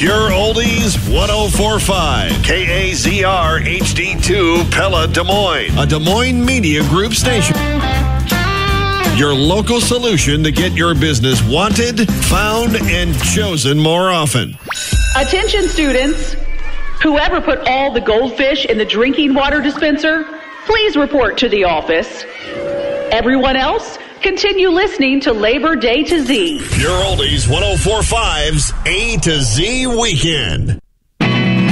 Pure Oldies 1045. KAZR HD2 Pella Des Moines. A Des Moines Media Group station. Your local solution to get your business wanted, found, and chosen more often. Attention students. Whoever put all the goldfish in the drinking water dispenser, please report to the office. Everyone else, continue listening to Labor Day to Z. Pure Oldies 1045's A to Z Weekend.